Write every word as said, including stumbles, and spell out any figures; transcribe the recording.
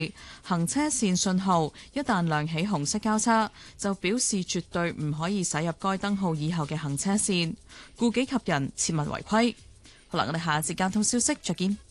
行車線信號一旦亮起紅色交叉，就表示絕對唔可以駛入該燈號以後嘅行車線。顧己及人，切勿違規。好啦，我哋下一節交通消息再見。